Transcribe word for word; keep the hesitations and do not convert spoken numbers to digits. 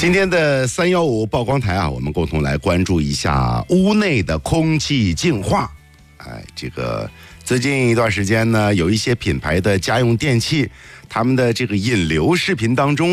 今天的三幺五曝光台啊，我们共同来关注一下屋内的空气净化。哎，这个最近一段时间呢，有一些品牌的家用电器，他们的这个引流视频当中